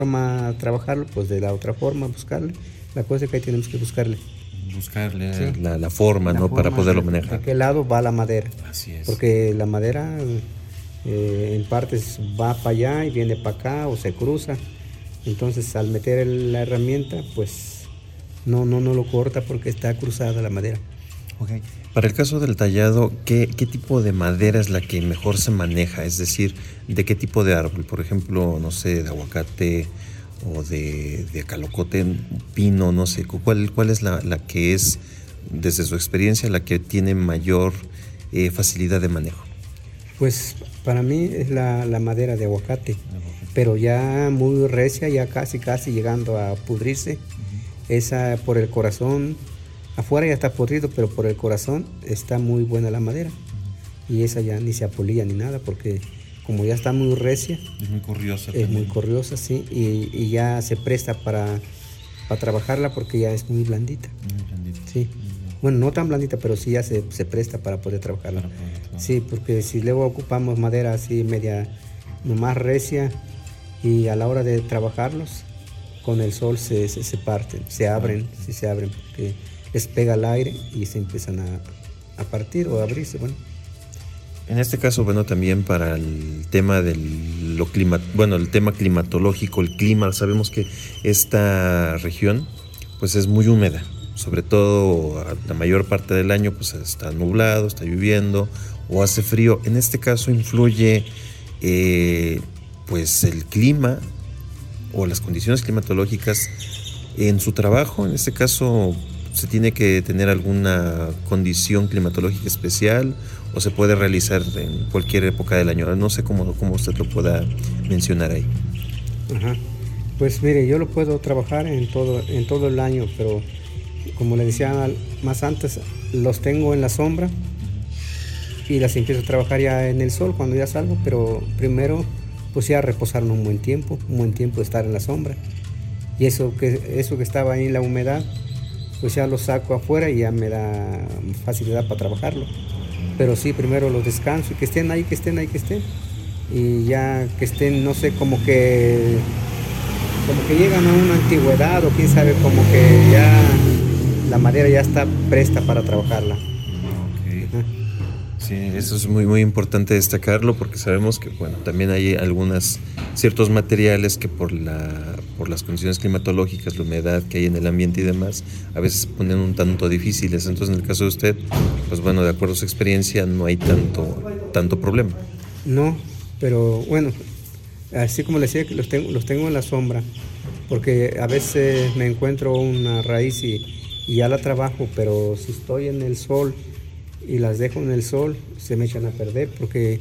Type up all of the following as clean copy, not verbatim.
forma a trabajarlo, pues de la otra forma buscarle. La cosa es que ahí tenemos que buscarle buscarle la forma, la ¿no? forma Para poderlo de manejar. qué lado va la madera. Así es. Porque la madera en partes va para allá y viene para acá o se cruza. Entonces al meter la herramienta, pues no lo corta porque está cruzada la madera. Okay. Para el caso del tallado, ¿qué tipo de madera es la que mejor se maneja? Es decir, ¿de qué tipo de árbol? Por ejemplo, no sé, de aguacate o de calocote, pino, no sé. ¿Cuál es la que es, desde su experiencia, la que tiene mayor facilidad de manejo? Pues para mí es la madera de aguacate, pero ya muy recia, ya casi llegando a pudrirse. Esa por el corazón, afuera ya está podrido, pero por el corazón está muy buena la madera. Y esa ya ni se apolilla ni nada, porque como ya está muy recia, Es muy corriosa. es muy corriosa, sí, y ya se presta para trabajarla porque ya es muy blandita. Muy blandita. Sí. Bueno, no tan blandita, pero sí ya se presta para poder trabajarla. Sí, porque si luego ocupamos madera así media más recia y a la hora de trabajarlos, con el sol se parten, se abren, sí se abren, porque les pega el aire y se empiezan a partir o a abrirse, bueno. En este caso, bueno, también para el tema el tema climatológico, el clima, sabemos que esta región pues es muy húmeda, sobre todo la mayor parte del año pues está nublado, está lloviendo o hace frío. En este caso influye pues el clima o las condiciones climatológicas en su trabajo. En este caso, ¿se tiene que tener alguna condición climatológica especial o se puede realizar en cualquier época del año? No sé cómo usted lo pueda mencionar ahí. Ajá. Pues mire, yo lo puedo trabajar en todo el año, pero como le decía más antes, los tengo en la sombra y las empiezo a trabajar ya en el sol cuando ya salgo, pero primero pues ya reposaron un buen tiempo de estar en la sombra. Y eso que estaba ahí en la humedad, pues ya lo saco afuera y ya me da facilidad para trabajarlo. Pero sí, primero los descanso y que estén ahí. Y ya que estén, no sé, como que llegan a una antigüedad o quién sabe, como que ya la madera ya está presta para trabajarla. Okay. Sí, eso es muy importante destacarlo porque sabemos que bueno, también hay ciertos materiales que por las condiciones climatológicas, la humedad que hay en el ambiente y demás, a veces se ponen un tanto difíciles. Entonces, en el caso de usted, pues bueno, de acuerdo a su experiencia, no hay tanto problema. No, pero bueno, así como le decía que los tengo en la sombra, porque a veces me encuentro una raíz y ya la trabajo, pero si estoy en el sol y las dejo en el sol, se me echan a perder porque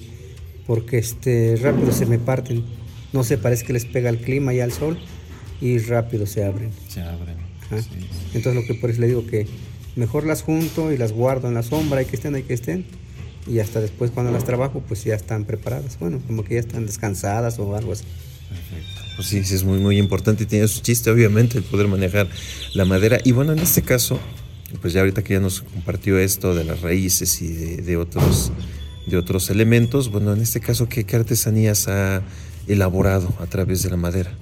rápido se me parten. No sé, parece que les pega el clima y al sol y rápido se abren. Se abren. Ajá. Sí. Entonces por eso le digo que mejor las junto y las guardo en la sombra, hay que estén. Y hasta después cuando las trabajo, pues ya están preparadas. Bueno, como que ya están descansadas o algo así. Perfecto. Pues sí, es muy importante y tiene su chiste, obviamente, el poder manejar la madera. Y bueno, en este caso, pues ya ahorita que ya nos compartió esto de las raíces y de otros elementos, bueno, en este caso, ¿qué artesanías ha elaborado a través de la madera?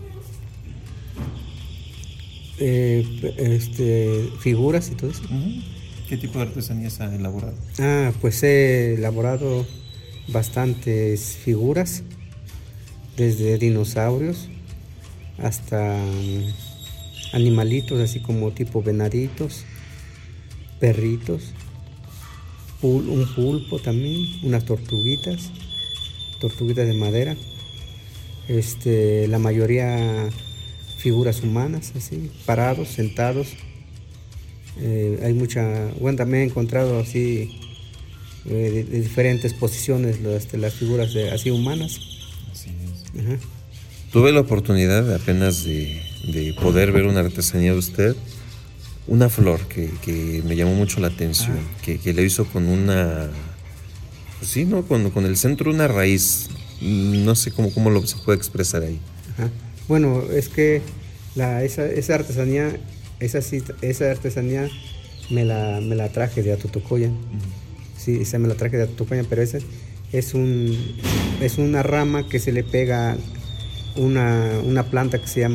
Figuras y todo eso. ¿Qué tipo de artesanías ha elaborado? Pues he elaborado bastantes figuras, desde dinosaurios hasta animalitos, así como tipo venaditos, perritos, un pulpo también, unas tortuguitas de madera, la mayoría figuras humanas, así, parados, sentados. Hay también he encontrado así de diferentes posiciones las figuras así humanas. Así es. Ajá. Tuve la oportunidad apenas de poder ver una artesanía de usted, una flor que me llamó mucho la atención, que le hizo con pues sí, ¿no? Con el centro una raíz, no sé cómo se puede expresar ahí. Ajá. Bueno, es que esa artesanía me la traje de Atotocoyan. Sí, esa me la traje de Atotocoyan, pero esa es una rama que se le pega una planta que se llama